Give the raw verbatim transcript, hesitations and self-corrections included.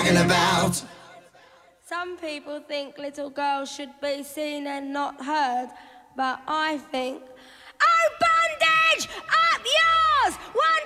talking about. Some people think little girls should be seen and not heard, but I think, oh